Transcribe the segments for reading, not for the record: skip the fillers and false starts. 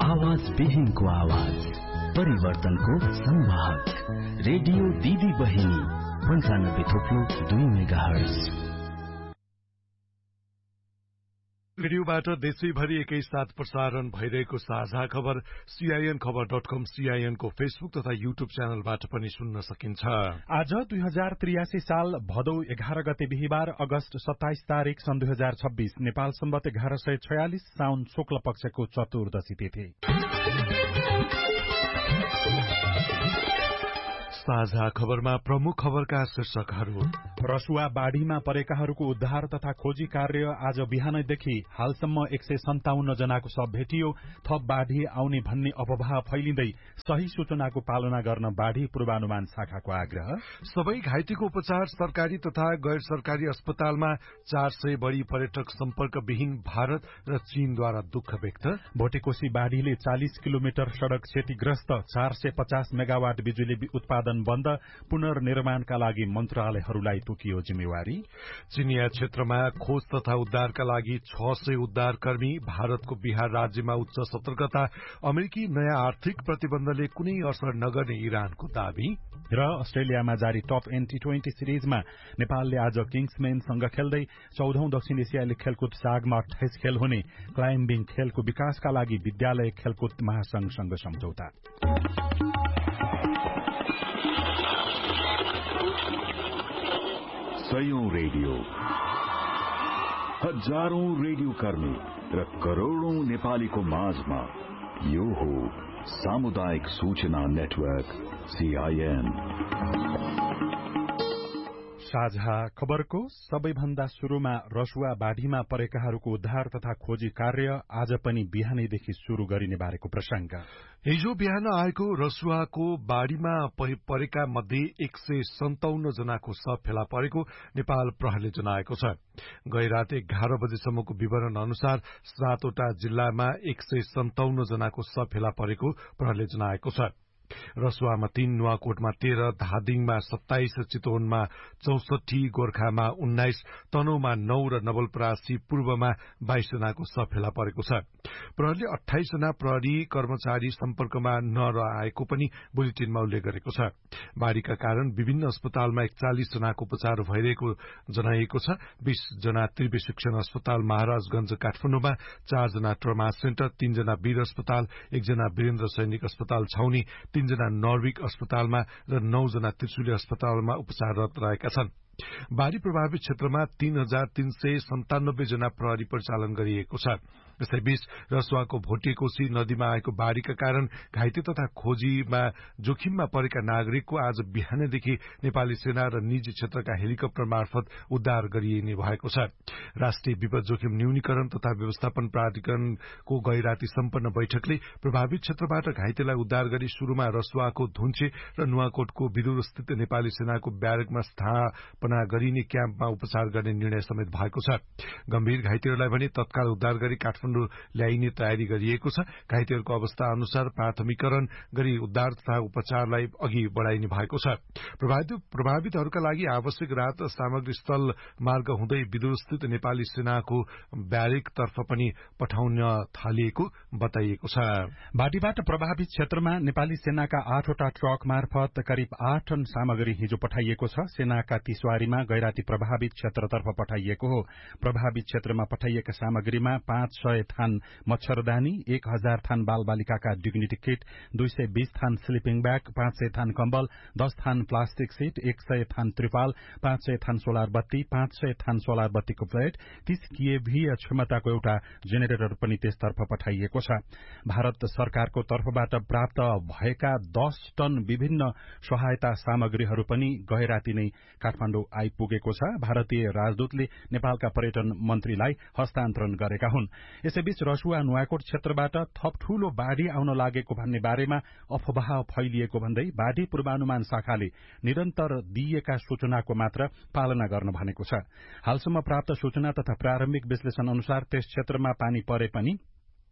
आवाज विहीनको आवाज, परिवर्तनको संवाहक, रेडियो दिदी बहिनी 95.2 मेगाहर्ज। रेडियोबाट देशैभरि एकैसाथ प्रसारण भइरहेको साझा खबर CINखबर.com, CIN को फेसबुक तथा युट्युब च्यानलबाट पनि सुन्न सकिन्छ। आज 2083 साल भदौ 11 गते बिहीबार अगस्त 27 तारिक सन् 2026 नेपाल सम्वत 1146 साउन शुक्ल पक्षको चतुर्दशी तिथि। साझा खबरमा प्रमुख खबरका शीर्षकहरू। रसुवा बाढ़ीमा परेकाहरूको उद्धार तथा खोजी कार्य आज बिहानैदेखि हालसम्म 157 जनाको शव भेटियो। थप बाढ़ी आउने भन्ने अफवाह फैलिँदै सही सूचनाको पालना गर्न बाढ़ी पूर्वानुमान शाखाको आग्रह। सबै घाइतेको उपचार सरकारी तथा गैर सरकारी अस्पतालमा। 400 बढ़ी पर्यटक सम्पर्कविहीन भारत र चीनद्वारा दुःख व्यक्त। भोटेकोशी बाढ़ीले 40 किलोमिटर सड़क क्षतिग्रस्त। 450 मेगावाट बिजुली उत्पादन बन्द। पुनर्निर्माणका लागि मन्त्रालयहरूलाई तोकियो जिम्मेवारी। चिनिया क्षेत्रमा खोज तथा उद्धारका लागि 600 उद्धारकर्मी। भारतको बिहार राज्यमा उच्च सतर्कता। अमेरिकी नयाँ आर्थिक प्रतिबन्धले कुनै असर नगर्ने इरानको दावी। र अस्ट्रेलियामा जारी टप T20 सिरिजमा नेपालले आज किङ्समेनसँग खेल्दै 14औं दक्षिण एसियाली खेलकुद सागमा 28 खेल हुने क्लाइम्बिङ खेलको विकासका लागि विद्यालय खेलकुद महासंघसँग सम्झौता। सयौं रेडियो, हजारौं रेडियो कर्मी र करोड़ौं नेपालीको माझमा यो हो सामुदायिक सूचना नेटवर्क CIN। साझा खबरको सबैभन्दा शुरूमा रसुवा बाढ़ीमा परेकाहरूको उद्धार तथा खोजी कार्य आज पनि बिहानैदेखि शुरू गरिने बारेको प्रसंग। हिजो बिहान आएको रसुवाको बाढ़ीमा परेका मध्ये 157 जनाको शव फेला परेको नेपाल प्रहरीले जनाएको छ। गैरात 11 बजेसम्मको विवरण अनुसार 7वटा जिल्लामा 157 जनाको शव फेला परेको प्रहरीले जनाएको छ। रसुवामा 3, नुवाकोटमा 13, धादिङमा 27, चितवनमा 64, गोर्खामा 19, तनहुमा 9 र नवलपरासी पूर्वमा 22 जनाको शव फेला परेको छ। प्रहरीले 28 जना प्रहरी कर्मचारी सम्पर्कमा नरहेको पनि बुलेटिनमा उल्लेख गरेको छ। बाढ़ीका कारण विभिन्न अस्पतालमा 41 जनाको उपचार भइरहेको जनाइएको छ। 20 जना त्रिवी शिक्षण अस्पताल महाराजगंज काठमाडौँमा, 4 जना ट्रमा सेन्टर, 3 जना वीर अस्पताल, 1 जना वीरेन्द्र सैनिक अस्पताल छाउनी, 3 जना नर्विक अस्पतालमा र 9 जना त्रिशुली अस्पतालमा उपचाररत रहेका छन्। बाढ़ी प्रभावित क्षेत्रमा 3397 जना प्रहरी परिचालन गरिएको छ। यसैबीच रसुवाको भोटेकोशी नदीमा आएको बाढ़ीका कारण घाइते तथा खोजीमा जोखिममा परेका नागरिकको आज बिहानैदेखि नेपाली सेना र निजी क्षेत्रका हेलिकप्टर मार्फत उद्धार गरिने भएको छ। राष्ट्रिय विपद जोखिम न्यूनीकरण तथा व्यवस्थापन प्राधिकरणको गैराती सम्पन्न बैठकले प्रभावित क्षेत्रबाट घाइतेलाई उद्धार गरी शुरूमा रसुवाको धुन्चे र नुवाकोटको विदुरस्थित नेपाली सेनाको ब्यारेकमा स्थापना गरिने क्याम्पमा उपचार गर्ने निर्णय समेत भएको छ। गम्भीर घाइतेहरूलाई भने तत्काल उद्धार गरी काठमाडौँ ल्याइने तयारी गरिएको छ। घाइतेहरूको अवस्था अनुसार प्राथमिकरण गरी उद्धार तथा उपचारलाई अघि बढ़ाइने भएको छ। प्रभावितहरूका लागि आवश्यक राहत सामग्री स्थल मार्ग हुँदै विदुरस्थित नेपाली सेनाको ब्यारेकतर्फ पनि पठाउन थालिएको बताइएको छ। बाढ़ीबाट प्रभावित क्षेत्रमा नेपाली सेनाका 8वटा ट्रक मार्फत करिब 8 टन सामग्री हिजो पठाइएको छ। सेनाका तीसवारीमा गैराती प्रभावित क्षेत्रतर्फ पठाइएको हो। प्रभावित क्षेत्रमा पठाइएका सामग्रीमा 500 थान मच्छरदानी, 1000 थान बाल बालिकाका डिग्निटी किट, 220 थान स्लिपिङ ब्याग, 500 थान कम्बल, 10 थान प्लास्टिक सीट, 100 थान त्रिपाल, 500 थान सोलर बत्ती, 500 थान सोलर बत्तीको प्लेट, 30 kVA क्षमताको एउटा जेनेरेटर पनि त्यसतर्फ पठाइएको छ। भारत सरकारको तर्फबाट प्राप्त भएका 10 टन विभिन्न सहायता सामग्रीहरू पनि गैराती नै काठमाडौँ आइपुगेको छ। भारतीय राजदूतले नेपालका पर्यटन मन्त्रीलाई हस्तान्तरण गरेका हुन्। यसैबीच रसुवा नुवाकोट क्षेत्रबाट थप ठूलो बाढ़ी आउन लागेको भन्ने बारेमा अफवाह फैलिएको भन्दै बाढ़ी पूर्वानुमान शाखाले निरन्तर दिइएका सूचनाको मात्र पालना गर्न भनेको छ। हालसम्म प्राप्त सूचना तथा प्रारम्भिक विश्लेषण अनुसार त्यस क्षेत्रमा पानी परे पनि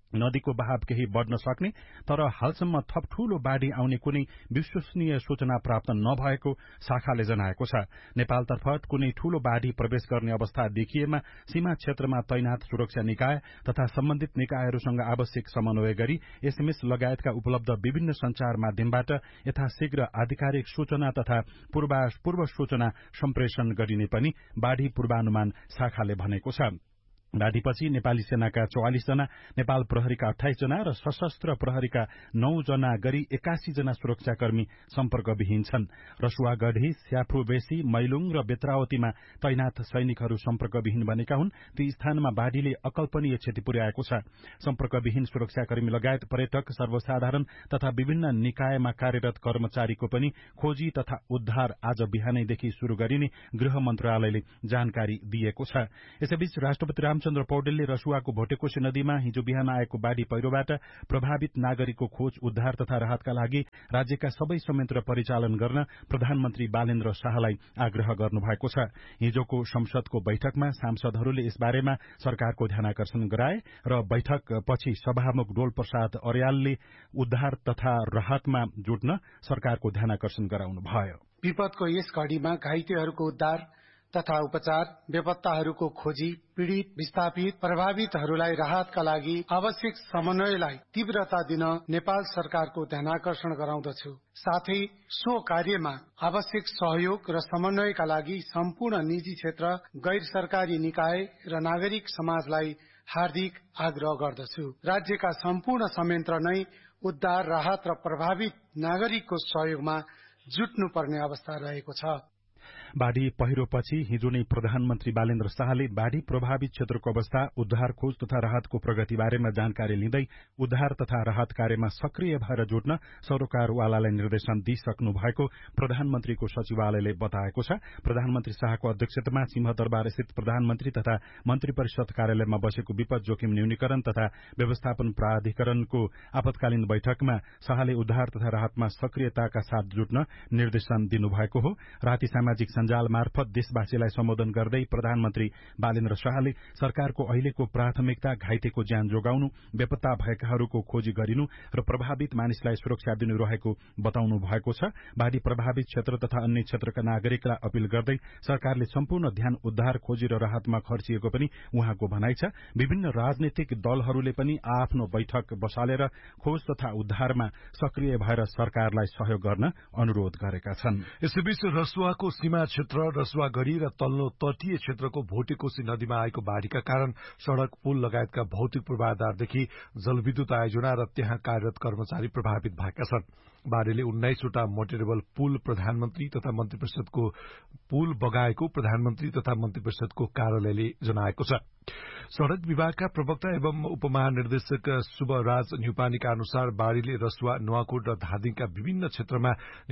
नदीको बहाव केही बढ्न सक्ने तर हालसम्म थप ठूलो बाढ़ी आउने कुनै विश्वसनीय सूचना प्राप्त नभएको शाखाले जनाएको छ। नेपालतर्फ कुनै ठूलो बाढ़ी प्रवेश गर्ने अवस्था देखिएमा सीमा क्षेत्रमा तैनात सुरक्षा निकाय तथा सम्बन्धित निकायहरूसँग आवश्यक समन्वय गरी एसएमएस लगायतका उपलब्ध विभिन्न संचार माध्यमबाट यथाशीघ्र आधिकारिक सूचना तथा पूर्व सूचना सम्प्रेषण गरिने पनि बाढ़ी पूर्वानुमान शाखाले भनेको छ। बाढ़ीपछि नेपाली सेनाका 44 जना, नेपाल प्रहरीका 28 जना र सशस्त्र प्रहरीका 9 जना गरी 81 जना सुरक्षाकर्मी सम्पर्कविहीन छन्। रसुवागढ़ी, स्याफुबेसी, मैलुङ र बेत्रावतीमा तैनात सैनिकहरू सम्पर्कविहीन बनेका हुन्। ती स्थानमा बाढ़ीले अकल्पनीय क्षति पुर्याएको छ। सम्पर्कविहीन सुरक्षाकर्मी लगायत पर्यटक, सर्वसाधारण तथा विभिन्न निकायमा कार्यरत कर्मचारीको पनि खोजी तथा उद्धार आज बिहानैदेखि शुरू गरिने गृह मन्त्रालयले जानकारी दिएको छ। यसैबीच राष्ट्रपति रामचन्द्र पौडेलले रसुवाको भोटेकोशी नदीमा हिजो बिहान आएको बाढ़ी पहिरोबाट प्रभावित नागरिकको खोज उद्धार तथा राहतका लागि राज्यका सबै संयन्त्र परिचालन गर्न प्रधानमन्त्री बालेन्द्र शाहलाई आग्रह गर्नुभएको छ। हिजोको संसदको बैठकमा सांसदहरूले यसबारेमा सरकारको ध्यानाकर्षण गराए र बैठक पछि सभामुख डोल प्रसाद अर्यालले उद्धार तथा राहतमा जुट्न सरकारको ध्यानाकर्षण गराउनुभयो। विपदको यस घड़ीमा घाइतेहरूको उद्धार तथा उपचार, बेपत्ताहरूको खोजी, पीड़ित, विस्थापित, प्रभावितहरूलाई राहतका लागि आवश्यक समन्वयलाई तीव्रता दिन नेपाल सरकारको ध्यानाकर्षण गराउँदछु। साथै सो कार्यमा आवश्यक सहयोग र समन्वयका लागि सम्पूर्ण निजी क्षेत्र, गैर सरकारी निकाय र नागरिक समाजलाई हार्दिक आग्रह गर्दछु। राज्यका सम्पूर्ण संयन्त्र नै उद्धार, राहत र प्रभावित नागरिकको सहयोगमा जुट्नुपर्ने अवस्था रहेको छ। बाढ़ी पहिरोपछि हिजो नै प्रधानमन्त्री बालेन्द्र शाहले बाढ़ी प्रभावित क्षेत्रको अवस्था, उद्धार खोज तथा राहतको प्रगति बारेमा जानकारी लिँदै उद्धार तथा राहत कार्यमा सक्रिय भएर जुट्न सरकारवालालाई निर्देशन दिइसक्नु भएको प्रधानमन्त्रीको सचिवालयले बताएको छ। प्रधानमन्त्री शाहको अध्यक्षतामा सिंहदरबार स्थित प्रधानमन्त्री तथा मन्त्री परिषद कार्यालयमा बसेको विपद जोखिम न्यूनीकरण तथा व्यवस्थापन प्राधिकरणको आपतकालीन बैठकमा शाहले उद्धार तथा राहतमा सक्रियताका साथ जुट्न निर्देशन दिनुभएको हो। राति सामाजिक सञ्जाल मार्फत देशवासीलाई सम्बोधन गर्दै प्रधानमन्त्री बालेन्द्र शाहले सरकारको अहिलेको प्राथमिकता घाइतेको ज्यान जोगाउनु, बेपत्ता भएकाहरूको खोजी गरिनु र प्रभावित मानिसलाई सुरक्षा दिनु रहेको बताउनु भएको छ। बाढ़ी प्रभावित क्षेत्र तथा अन्य क्षेत्रका नागरिकलाई अपील गर्दै सरकारले सम्पूर्ण ध्यान उद्धार खोजी र राहतमा खर्चिएको पनि उहाँको भनाइ छ। विभिन्न राजनीतिक दलहरूले पनि आफ्नो बैठक बसालेर खोज तथा उद्धारमा सक्रिय भएर सरकारलाई सहयोग गर्न अनुरोध गरेका छन्। यसैबीच रसुवाको सीमा क्षेत्र, रसुवागढ़ी र तल्लो तटीय क्षेत्रको भोटेकोशी नदीमा आएको बाढ़ीका कारण सड़क, पुल लगायतका भौतिक पूर्वाधारदेखि जलविद्युत आयोजना र त्यहाँ कार्यरत कर्मचारी प्रभावित भएका छन्। बाढ़ीले 19 वटा मोटरेबल पुल प्रधानमन्त्री तथा मन्त्री परिषदको पुल बगाएको प्रधानमन्त्री तथा मन्त्री परिषदको कार्यालयले जनाएको छ। सड़क विभागका प्रवक्ता एवं उपमहानिर्देशक शुभराज न्युपानीका अनुसार बाढ़ीले रसुवा, नुवाकोट र धादिङका विभिन्न क्षेत्रमा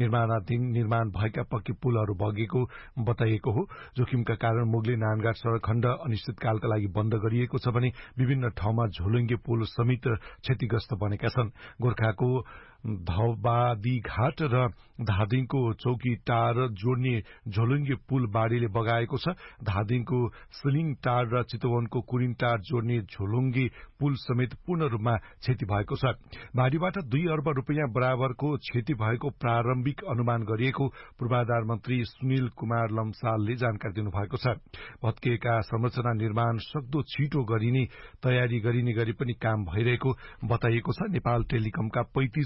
निर्माण भएका पक्की पुलहरू बगेको बताइएको हो। जोखिमका कारण मुगली नानघाट सड़क खण्ड अनिश्चितकालका लागि बन्द गरिएको छ भने विभिन्न ठाउँमा झोलुङ्गे पुल समेत क्षतिग्रस्त बनेका छन्। गोर्खाको धौबादी घाट र धादिङको चौकीटार जोड्ने झोलुङ्गे पुल बाढ़ीले बगाएको छ। धादिङको सिलिङटार र चितवनको कुरिनटार जोड्ने झोलुङ्गे पुल समेत पूर्ण रूपमा क्षति भएको छ। बाढ़ीबाट 2 अर्ब रुपियाँ बराबरको क्षति भएको प्रारम्भिक अनुमान गरिएको पूर्वाधार मन्त्री सुनिल कुमार लम्सालले जानकारी दिनुभएको छ। भत्किएका संरचना निर्माण सक्दो छिटो गरिने तयारी गरिने गरी पनि काम भइरहेको बताइएको छ। नेपाल टेलिकमका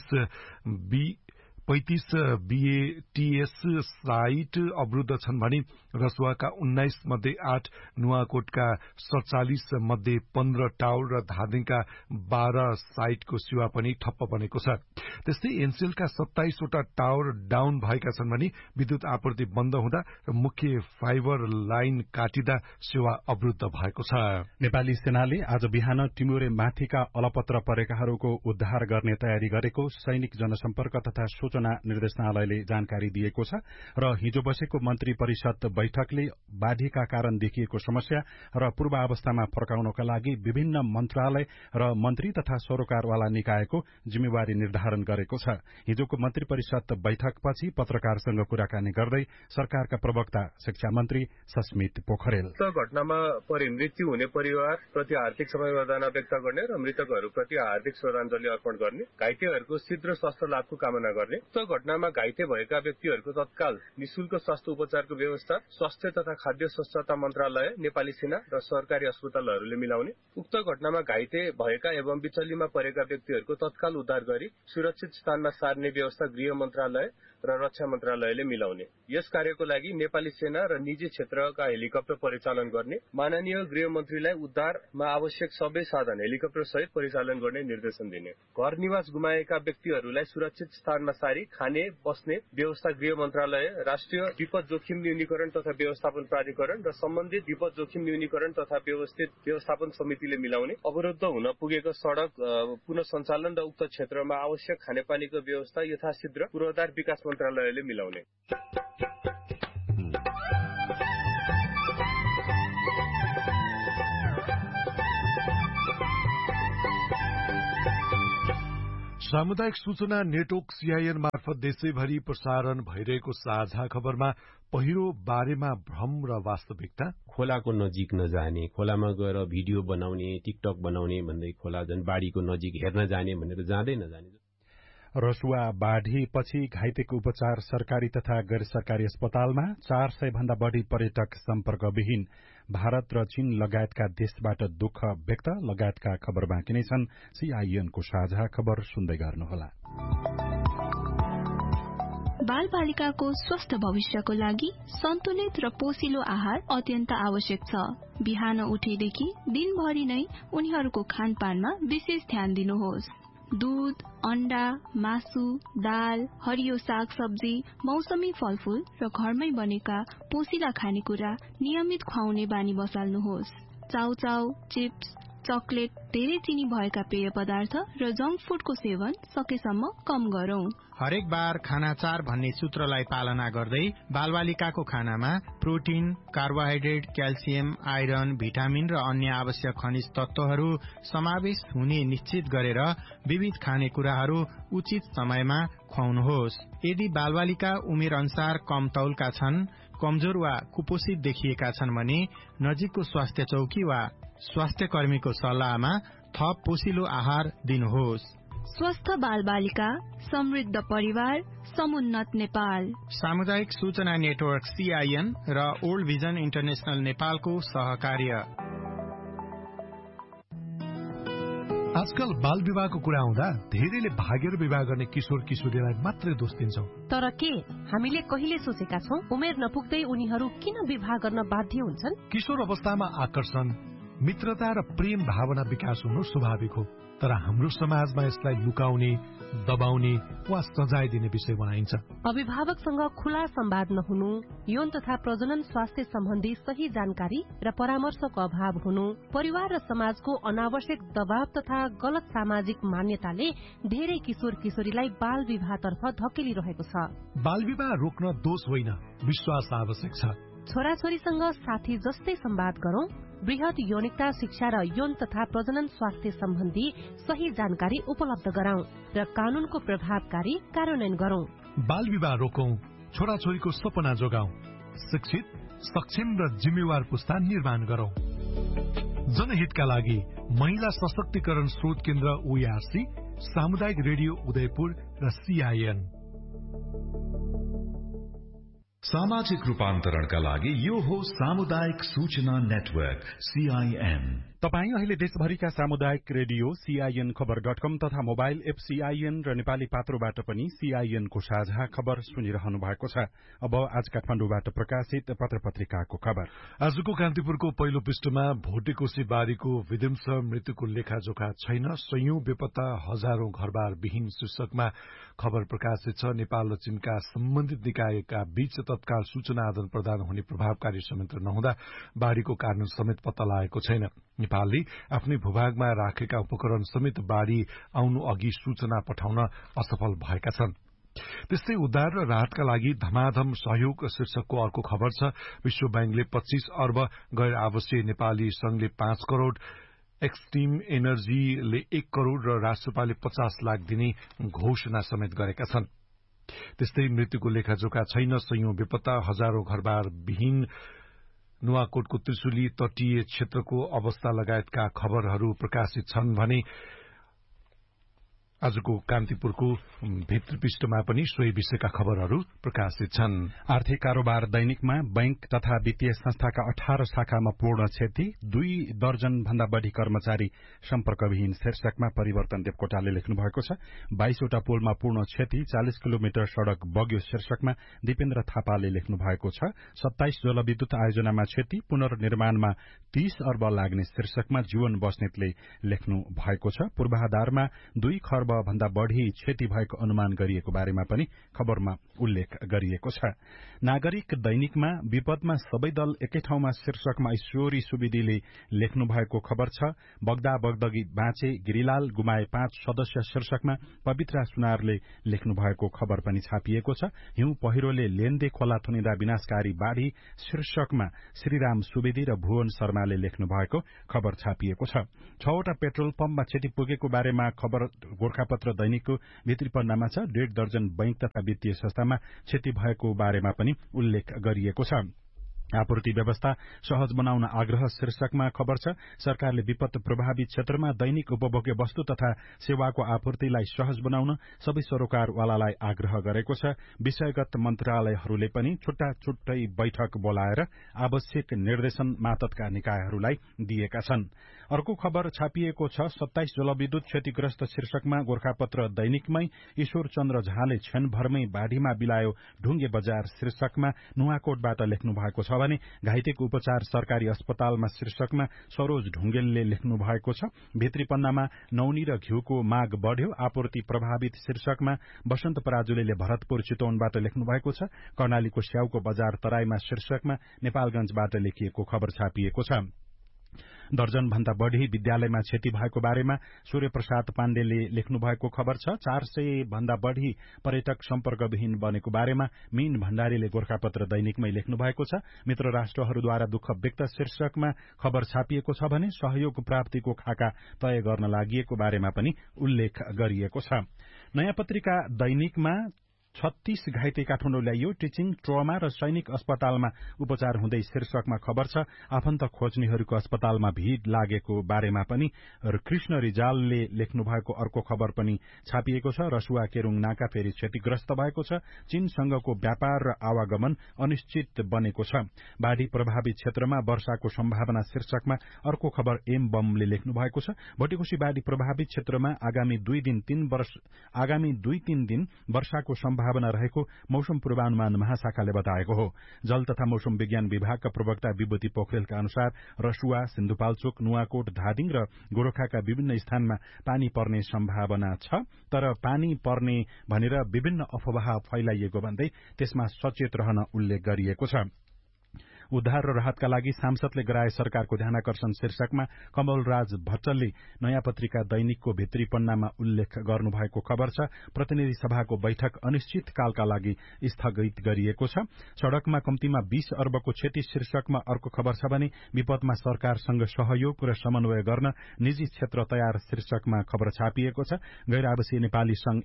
35 बीएटीएस साइट अवरुद्ध छन् भने रसुवाका 19 मध्ये 8, नुवाकोटका 47 मध्ये 15 टावर र धादिङका 12 साइटको सेवा पनि ठप्प बनेको छ। त्यस्तै एनसेलका 27 वटा टावर डाउन भएका छन् भने विद्युत आपूर्ति बन्द हुँदा र मुख्य फाइबर लाइन काटिँदा सेवा अवरुद्ध भएको छ। नेपाली सेनाले आज बिहान टिमुरे माथिका अलपत्र परेकाहरूको उद्धार गर्ने तयारी गरेको सैनिक जनसम्पर्क तथा सूचना सूचना निर्देशनालयले जानकारी दिएको छ र हिजो बसेको मन्त्री परिषद बैठकले बाढ़ीका कारण देखिएको समस्या र पूर्वावस्थामा फर्काउनका लागि विभिन्न मन्त्रालय र मन्त्री तथा सरोकारवाला निकायको जिम्मेवारी निर्धारण गरेको छ। हिजोको मन्त्री परिषद बैठकपछि पत्रकारसँग कुराकानी गर्दै सरकारका प्रवक्ता शिक्षा मन्त्री सस्मित पोखरेल घटनामा परि मृत्यु हुने परिवार प्रति हार्दिक समवेदना व्यक्त गर्ने र मृतकहरूप्रति हार्दिक श्रद्धाञ्जली अर्पण गर्ने, घाइतेहरूको शीघ्र स्वास्थ्य लाभको कामना गर्ने। उक्त घटनामा घाइते भएका व्यक्तिहरूको तत्काल निशुल्क स्वास्थ्य उपचारको व्यवस्था स्वास्थ्य तथा खाद्य स्वच्छता मन्त्रालय, नेपाली सेना र सरकारी अस्पतालहरूले मिलाउने। उक्त घटनामा घाइते भएका एवं बिचल्लीमा परेका व्यक्तिहरूको तत्काल उद्धार गरी सुरक्षित स्थानमा सार्ने व्यवस्था गृह मन्त्रालय र रक्षा मन्त्रालयले मिलाउने। यस कार्यको लागि नेपाली सेना र निजी क्षेत्रका हेलिकप्टर परिचालन गर्ने, माननीय गृह मन्त्रीलाई उद्धारमा आवश्यक सबै साधन हेलिकप्टर सहित परिचालन गर्ने निर्देशन दिने। घर निवास गुमाएका व्यक्तिहरूलाई सुरक्षित स्थानमा सारी खाने बस्ने व्यवस्था गृह मन्त्रालय, राष्ट्रिय विपद जोखिम न्यूनीकरण तथा व्यवस्थापन प्राधिकरण र सम्बन्धित विपद जोखिम न्यूनीकरण तथा व्यवस्थित व्यवस्थापन समितिले मिलाउने। अवरुद्ध हुन पुगेको सड़क पुनः सञ्चालन र उक्त क्षेत्रमा आवश्यक खानेपानीको व्यवस्था यथाशीघ्र पूर्वाधार विकास मन्त्रालयले मिलाउने। सामुदायिक सूचना नेटवर्क सीआईएन मार्फत देशैभरि प्रसारण भइरहेको साझा खबरमा पहिरो बारेमा भ्रम र वास्तविकता, खोलाको नजिक नजाने, खोलामा गएर भिडियो बनाउने, टिकटक बनाउने भन्दै खोला झन् बाढ़ीको नजिक हेर्न जाने भनेर जाँदै नजाने। रसुवा बाढ़ीपछि घाइतेको उपचार सरकारी तथा गैर सरकारी अस्पतालमा 400 भन्दा बढ़ी पर्यटक सम्पर्कविहीन। भारत र चीन लगायतका देशबाट दुःख व्यक्त लगायतका खबर बाँकी नै छन्। सीआईएनको साझा खबर सुन्दै गर्नुहोला। बाल बालिकाको स्वस्थ भविष्यको लागि सन्तुलित र पोषिलो आहार अत्यन्त आवश्यक छ। बिहान उठेदेखि दिनभरि नै उनीहरूको खानपानमा विशेष ध्यान दिनुहोस्। दूध, अण्डा, मासु, दाल, हरियो साग सब्जी, मौसमी फलफूल र घरमै बनेका पोषिला खानेकुरा नियमित खुवाउने बानी बसाल्नुहोस्। चाउचाउ, चिप्स, चकलेट, धेरै चिनी भएका पेय पदार्थ र जंक फूडको सेवन सकेसम्म कम गरौं। हरेक बार खाना 4 भन्ने सूत्रलाई पालना गर्दै बालबालिकाको खानामा protein, carbohydrate, calcium, iron, vitamin र अन्य आवश्यक खनिज तत्वहरू समावेश हुने निश्चित गरेर विविध खानेकुराहरू उचित समयमा खुवाउनुहोस्। यदि बालबालिका उमेर अनुसार कम तौलका छन्, कमजोर वा कुपोषित देखिएका छन् भने नजिकको स्वास्थ्य चौकी वा स्वास्थ्य कर्मीको सल्लाहमा थप पोषिलो आहार दिनुहोस्। स्वस्थ बालबालिका, समृद्ध परिवार, समुन्नत नेपाल। सामुदायिक सूचना नेटवर्क सीआईएन र ओल्ड भिजन इन्टरनेशनल नेपालको सहकार्य। आजकल बाल विवाहको कुरा आउँदा धेरैले भागेर विवाह गर्ने किशोर किशोरीलाई मात्रै दोष दिन्छौं। तर के हामीले कहिले सोचेका छौं उमेर नपुग्दै उनीहरू किन विवाह गर्न बाध्य हुन्छन्? किशोर अवस्थामा आकर्षण, मित्रता र प्रेम भावना विकास हुनु स्वाभाविक हो, तर हाम्रो समाजमा यसलाई लुकाउने, दबाउने वा सजाय दिने विषय बनाइन्छ। अभिभावकसँग खुला संवाद नहुनु, यौन तथा प्रजनन स्वास्थ्य सम्बन्धी सही जानकारी र परामर्शको अभाव हुनु, परिवार र समाजको अनावश्यक दबाव तथा गलत सामाजिक मान्यताले धेरै किशोर किशोरीलाई बाल विवाहतर्फ धकेलिरहेको छ। बाल विवाह रोक्न दोष होइन, विश्वास आवश्यक छ। छोराछोरीसँग साथी जस्तै संवाद गरौं, वृहत यौनिकता शिक्षा र यौन तथा प्रजनन स्वास्थ्य सम्बन्धी सही जानकारी उपलब्ध गराउँ र कानूनको प्रभावकारी कार्यान्वयन गरौं। बाल विवाह रोकौं, छोराछोरीको सपना जोगाउँ, शिक्षित, सक्षम र जिम्मेवार पुस्ता निर्माण गरौं। जनहितका लागि महिला सशक्तिकरण स्रोत केन्द्र ओआरसी, सामुदायिक रेडियो उदयपुर र सीआईएन। सामाजिक रूपान्तरणका लागि यो हो सामुदायिक सूचना नेटवर्क सीआईएन। तपाई अहिले देशभरिका सामुदायिक रेडियो सीआईएन खबर.com तथा मोबाइल एप सीआईएन र नेपाली पात्रोबाट पनि सीआईएन को साझा खबर सुनिरहनु भएको छ। अब आज काठमाडौँबाट प्रकाशित पत्र पत्रिकाको खबर। आजको कान्तिपुरको पहिलो पृष्ठमा भोटेकोशी बारीको विध्वंस मृत्युको लेखाजोखा छैन, सयौं बेपत्ता, हजारौं घरबार विहीन शीर्षकमा खबर प्रकाशित छ। नेपाल र चीनका सम्बन्धित निकायका बीच तत्काल सूचना आदान प्रदान हुने प्रभावकारी संयन्त्र नहुँदा बाढ़ीको कारण समेत पत्ता लागेको छैन। नेपालले आफ्नै भूभागमा राखेका उपकरण समेत बाढ़ी आउनु अघि सूचना पठाउन असफल भएका छन्। त्यस्तै उद्धार र राहतका लागि धमाधम सहयोग शीर्षकको अर्को खबर छ। विश्व बैंकले 25 अर्ब, गैर आवासीय नेपाली संघले 5 करोड़, एक्सट्रिम एनर्जीले 1 करोड़ र राष्ट्रपाले 50 लाख दिने घोषणा समेत गरेका छन्। त्यस्तै मृत्युको लेखाजोखा छैन, सयौं बेपत्ता, हजारौं घरबार विहीन, नुवाकोटको त्रिशुली तटीय क्षेत्रको अवस्था लगायतका खबरहरू प्रकाशित छन् भने आजको कान्तिपुरको भित्री पृष्ठमा पनि सोही विषयका खबरहरू प्रकाशित छन्। आर्थिक कारोबार दैनिकमा बैंक तथा वित्तीय संस्थाका 18 शाखामा पूर्ण क्षति, 2 दर्जन भन्दा बढ़ी कर्मचारी सम्पर्कविहीन शीर्षकमा परिवर्तन देवकोटाले लेख्नु भएको छ। 22 वटा पुलमा पूर्ण क्षति, 40 किलोमिटर सड़क बग्यो शीर्षकमा दिपेन्द्र थापाले लेख्नु भएको छ। 27 जलविद्युत आयोजनामा क्षति, पुनर्निर्माणमा 30 अर्ब लाग्ने शीर्षकमा जीवन बस्नेतले लेख्नु भएको छ। पूर्वाधारमा 2 खर्ब भन्दा बढ़ी क्षति भएको अनुमान गरिएको बारेमा पनि खबरमा उल्लेख गरिएको छ। नागरिक दैनिकमा विपदमा सबै दल एकै ठाउँमा शीर्षकमा ईश्वरी सुवेदीले लेख्नु भएको खबर छ। बग्दा बग्दगी बाँचे, गिरिलाल गुमाए 5 सदस्य शीर्षकमा पवित्रा सुनारले लेख्नु भएको खबर पनि छापिएको छ। हिउँ पहिरोले लेन्दे खोला थुनिँदा विनाशकारी बाढ़ी शीर्षकमा श्रीराम सुवेदी र भुवन शर्माले लेख्नु भएको खबर छापिएको छ। 6 वटा पेट्रोल पम्पमा क्षति पुगेको बारेमा खबर गोरखापत्र दैनिकको भित्री पन्नामा छ। 1.5 दर्जन बैंक तथा वित्तीय संस्थामा क्षति भएको बारेमा पनि उल्लेख गरिएको छ। आपूर्ति व्यवस्था सहज बनाउन आग्रह शीर्षकमा खबर छ। सरकारले विपद प्रभावित क्षेत्रमा दैनिक उपभोग्य वस्तु तथा सेवाको आपूर्तिलाई सहज बनाउन सबै सरोकारवालालाई आग्रह गरेको छ। विषयगत मन्त्रालयहरूले पनि छुट्टा छुट्टै बैठक बोलाएर आवश्यक निर्देशन मातहतका निकायहरूलाई दिएका छन्। अर्को खबर छापिएको छ। 27 जलविद्युत क्षतिग्रस्त शीर्षकमा गोरखापत्र दैनिकमै ईश्वर चन्द्र झाले क्षणभरमै बाढ़ीमा बिलायो ढुङ्गे बजार शीर्षकमा नुवाकोटबाट लेख्नु भएको छ भने घाइतेको उपचार सरकारी अस्पतालमा शीर्षकमा सरोज ढुङ्गेलले लेख्नु भएको छ। भित्री पन्नामा नौनी र घिउको माग बढ़्यो, आपूर्ति प्रभावित शीर्षकमा वसन्त पराजुलीले भरतपुर चितवनबाट लेख्नु भएको छ। कर्णालीको स्याउको बजार तराईमा शीर्षकमा नेपालगंजबाट लेखिएको खबर छापिएको छ। दर्जन भन्दा बढ़ी विद्यालयमा क्षति भएको बारेमा सूर्य प्रसाद पाण्डेले लेख्नु भएको खबर छ। 400 भन्दा बढ़ी पर्यटक सम्पर्कविहीन बनेको बारेमा मीन भण्डारीले गोरखापत्र दैनिकमै लेख्नु भएको छ। मित्र राष्ट्रहरूद्वारा दुःख व्यक्त शीर्षकमा खबर छापिएको छ भने सहयोग प्राप्तिको खाका तय गर्न लागि बारेमा पनि उल्लेख गरिएको छ। नयाँ पत्रिका दैनिकमा 36 घाइते काठमाडौँ ल्याइयो, टिचिङ, ट्रमा र सैनिक अस्पतालमा उपचार हुँदै शीर्षकमा खबर छ। आफन्त खोज्नेहरूको अस्पतालमा भीड़ लागेको बारेमा पनि कृष्ण रिजालले लेख्नु भएको अर्को खबर पनि छापिएको छ। रसुवा केरूङ नाका फेरि क्षतिग्रस्त भएको छ। चीनसँगको व्यापार र आवागमन अनिश्चित बनेको छ। बाढ़ी प्रभावित क्षेत्रमा वर्षाको सम्भावना शीर्षकमा अर्को खबर एम बमले लेख्नु भएको छ। भोटेकोशी बाढ़ी प्रभावित क्षेत्रमा आगामी 2-3 दिन वर्षाको सम्भावना रहेको मौसम पूर्वानुमान महाशाखाले बताएको हो। जल तथा मौसम विज्ञान विभागका प्रवक्ता विभूति पोखरेलका अनुसार रसुवा, सिन्धुपाल्चोक, नुवाकोट, धादिङ र गोरखाका विभिन्न स्थानमा पानी पर्ने सम्भावना छ। तर पानी पर्ने भनेर विभिन्न अफवाह फैलाइएको भन्दै त्यसमा सचेत रहन उल्लेख गरिएको छ। उद्धार र राहतका लागि सांसदले गराए सरकारको ध्यानाकर्षण शीर्षकमा कमलराज भट्टलले नयाँ पत्रिका दैनिकको भित्री पन्नामा उल्लेख गर्नुभएको खबर छ। प्रतिनिधि सभाको बैठक अनिश्चितकालका लागि स्थगित गरिएको छ। सड़कमा कम्तीमा 20 अर्बको क्षति शीर्षकमा अर्को खबर छ भने विपदमा सरकारसँग सहयोग र समन्वय गर्न निजी क्षेत्र तयार शीर्षकमा खबर छापिएको छ। गैर आवासीय नेपाली संघ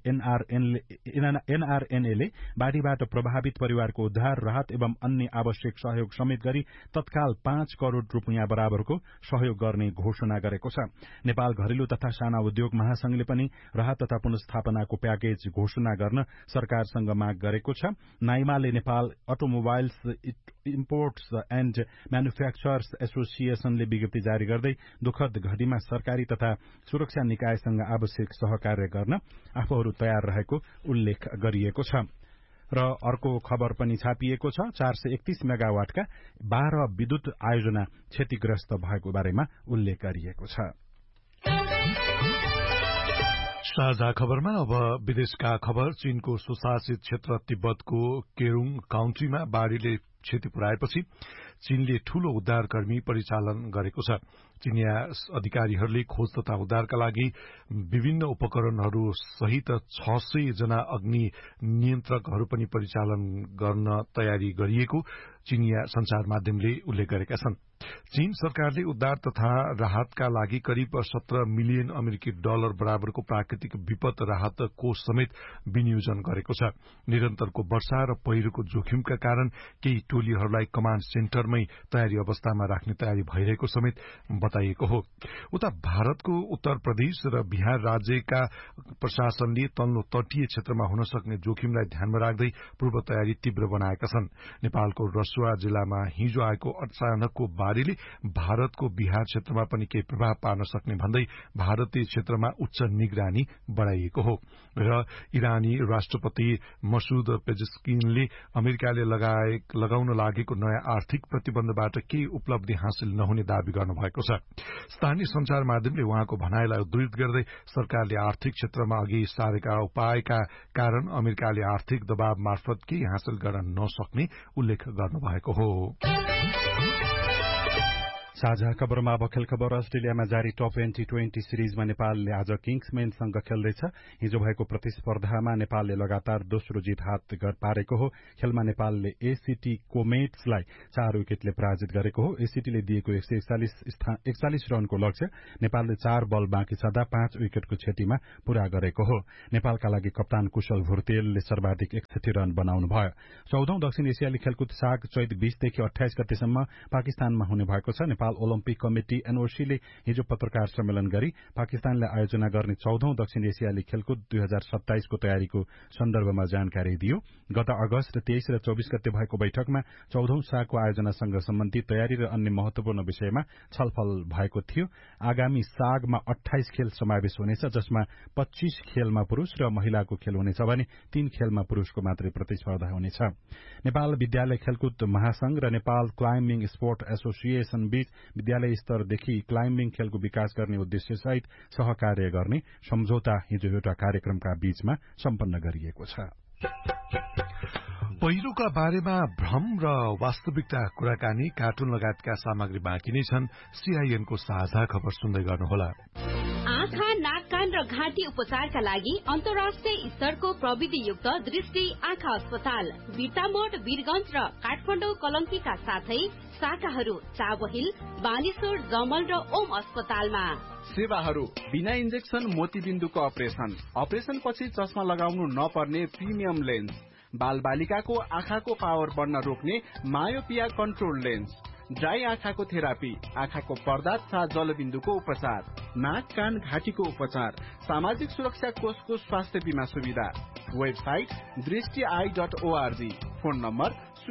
एनआरएनएले बाढ़ीबाट प्रभावित परिवारको उद्धार, राहत एवं अन्य आवश्यक सहयोग गरी तत्काल 5 करोड़ रुपियाँ बराबरको सहयोग गर्ने घोषणा गरेको छ। नेपाल घरेलु तथा साना उद्योग महासंघले पनि राहत तथा पुनर्स्थापनाको प्याकेज घोषणा गर्न सरकारसँग माग गरेको छ। नाइमाले Nepal automobiles imports and manufacturers एसोसिएशनले विज्ञप्ति जारी गर्दै दुःखद घडीमा सरकारी तथा सुरक्षा निकायसँग आवश्यक सहकार्य गर्न आफूहरू तयार रहेको उल्लेख गरिएको छ। र अर्को खबर पनि छापिएको छ। 431 मेगावाटका 12 विद्युत आयोजना क्षतिग्रस्त भएको बारेमा उल्लेख गरिएको छ। साझा खबरमा अब विदेशका खबर। चीनको सुशासित क्षेत्र तिब्बतको केरुङ काउन्टीमा बाढ़ीले क्षति पुर्याएपछि चीनले ठूलो उद्धारकर्मी परिचालन गरेको छ। चीनिया अधिकारीहरूले खोज तथा उद्धारका लागि विभिन्न उपकरणहरू सहित 600 जना अग्नि नियन्त्रकहरू पनि परिचालन गर्न तयारी गरिएको चीनिया संचार माध्यमले उल्लेख गरेका छन्। चीन सरकारले उद्धार तथा राहतका लागि करिब 17 मिलियन अमेरिकी डलर बराबरको प्राकृतिक विपद राहत कोष समेत विनियोजन गरेको छ। निरन्तरको वर्षा र पहिरोको जोखिमका कारण केही टोलीहरूलाई कमाण्ड सेन्टरमै तयारी अवस्थामा राख्ने तयारी भइरहेको समेत बताइएको हो। उता भारतको उत्तर प्रदेश र बिहार राज्यका प्रशासनले तल्लो तटीय क्षेत्रमा हुन सक्ने जोखिमलाई ध्यानमा राख्दै पूर्व तयारी तीव्र बनाएका छन्। नेपालको रसुवा जिल्लामा हिजो आएको अचानकको बाढीले भारतको बिहार क्षेत्रमा पनि केही प्रभाव पार्न सक्ने भन्दै भारतीय क्षेत्रमा उच्च निगरानी बढ़ाइएको हो र इरानी राष्ट्रपति मसूद पेजेस्किनले अमेरिकाले लगाउन लागेको नयाँ आर्थिक प्रतिबन्धबाट केही उपलब्धि हासिल नहुने दावी गर्नुभएको छ। स्थानीय संचार माध्यमले उहाँको भनाईलाई उद्धृत गर्दै सरकारले आर्थिक क्षेत्रमा अघि सारेका उपायका कारण अमेरिकाले आर्थिक दबाव मार्फत केही हासिल गर्न नसक्ने उल्लेख गर्नुभएको हो। साझा खबरमा अब खेल खबर। अस्ट्रेलियामा जारी टप 2020 सिरिजमा नेपालले आज किङ्सम्यानसँग खेल्दैछ। हिजो भएको प्रतिस्पर्धामा नेपालले लगातार दोस्रो जित हात पारेको हो। खेलमा नेपालले एसीटी कोमेट्सलाई 4 विकेटले पराजित गरेको हो। एसीटीले दिएको 141 रनको लक्ष्य नेपालले 4 बल बाँकी छँदा 5 विकेटको क्षतिमा पूरा गरेको हो। नेपालका लागि कप्तान कुशल भुर्तेलले सर्वाधिक 61 रन बनाउनु भयो। 14औं दक्षिण एसियाली खेलकुद साग चैत 20 देखि 28 गतेसम्म पाकिस्तानमा हुने भएको छ। नेपाल ओलम्पिक कमिटी एनओसीले हिजो पत्रकार सम्मेलन गरी पाकिस्तानले आयोजना गर्ने 14औं दक्षिण एसियाली खेलकुद 2027 को तयारीको सन्दर्भमा जानकारी दियो। गत अगस्त 23 र 24 गते भएको बैठकमा 14औं सागको आयोजनासँग सम्बन्धित तयारी र अन्य महत्वपूर्ण विषयमा छलफल भएको थियो। आगामी सागमा 28 खेल समावेश हुनेछ, जसमा 25 खेलमा पुरूष र महिलाको खेल हुनेछ भने 3 खेलमा पुरूषको मात्रै प्रतिस्पर्धा हुनेछ। नेपाल विद्यालय खेलकुद महासंघ र नेपाल क्लाइम्बिङ स्पोर्ट एसोसिएशन बीच विद्यालय स्तरदेखि क्लाइम्बिङ खेलको विकास गर्ने उद्देश्यसहित सहकार्य गर्ने सम्झौता हिजो एउटा कार्यक्रमका बीचमा सम्पन्न गरिएको छ। पहिरोका बारेमा भ्रम र वास्तविकता कुराकानी, कार्टुन लगायतका सामग्री बाँकी नै छन्। सीआईएनको साझा खबर सुन्दै गर्नुहोला। आँखा, नाक, कान र घाँटी उपचारका लागि अन्तर्राष्ट्रिय स्तरको प्रविधियुक्त दृष्टि आँखा अस्पताल बिर्तामोड, वीरगंज र काठमाडौँ कलंकीका साथै शाखाहरू चाबहिल, बानेश्वर, जमल र ओम अस्पतालमा। सेवाहरू बिना इन्जेक्सन मोतीबिन्दुको अपरेसन पछि चस्मा लगाउनु नपर्ने प्रिमियम लेन्स, बाल बालिकाको आँखाको पावर बढ्न रोक्ने मायोपिया कन्ट्रोल लेन्स, ड्राई आँखाको थेरापी, आँखाको पर्दा तथा जलबिन्दुको उपचार, नाक, कान, घाँटीको उपचार, सामाजिक सुरक्षा कोषको स्वास्थ्य बीमा सुविधा। वेबसाइट दृष्टि.org। Phone number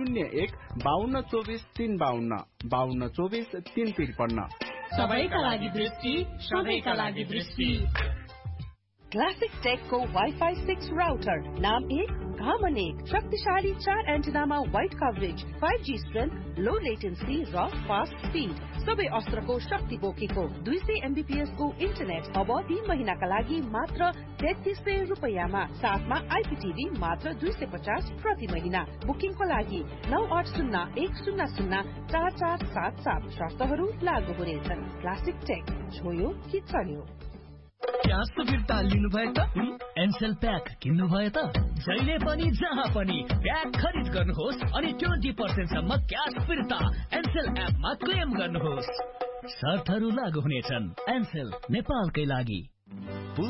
01-5224-352 5224-353। सबैका लागि दृष्टि, सबैका लागि दृष्टि। क्लासिक टेकको वाइफाई 6 राउटर, नाम 1 घामन 1, शक्तिशाली 4 एन्टेनामा वाइड कभरेज, 5G स्ट्रेन्थ, लो लेटेन्सी र फास्ट स्पीड, सबै अस्त्रको शक्ति बोकेको 200 MBPS को इन्टरनेट अब 3 महिनाका लागि मात्र 3300 रुपैयाँमा, साथमा आइपीटीभी मात्र 250 प्रति महिना। बुकिङको लागि 9801004477। शर्तहरू लागू हुनेछन्। क्लासिक टेक, छोयो कि चल्यो। क्यास फिर्ता लिनुभयो त? एनसेल प्याक किन्नुभयो त? जहिले पनि जहाँ पनि प्याक खरिद गर्नुहोस् अनि 20% सम्म क्यास फिर्ता एनसेल एपमा क्लेम गर्नुहोस्। शर्तहरू लागू हुनेछन्। एनसेल, नेपालकै लागि।